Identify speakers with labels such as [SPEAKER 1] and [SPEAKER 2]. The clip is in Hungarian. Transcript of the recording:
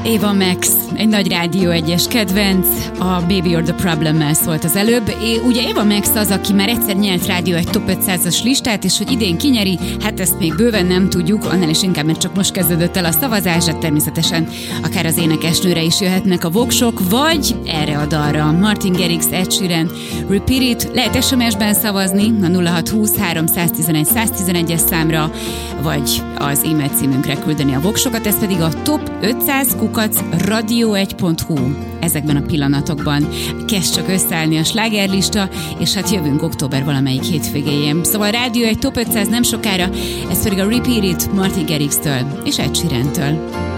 [SPEAKER 1] Ava Max, egy nagy Rádió 1-es kedvenc, a Baby You're the Problem-mel szólt az előbb. Ugye Ava Max az, aki már egyszer nyert Rádió egy Top 500-as listát, és hogy idén kinyeri, hát ezt még bőven nem tudjuk, annál is inkább, mert csak most kezdődött el a szavazás, de természetesen akár az énekesnőre is jöhetnek a voksok, vagy erre a dalra. Martin Garrix, Ed Sheeran, Repeat It, lehet SMS-ben szavazni a 0620 311 111-es számra, vagy az e-mail címünkre küldeni a voksokat, ez pedig a top500@radio1.hu. Ezekben a pillanatokban kezd csak összeállni a slágerlista, és hát jövünk október valamelyik hétvégéjén. Szóval Rádió egy Top 500 nem sokára, ez pedig a Repeat It Martin Garrix-től és Ed Sheeran-től.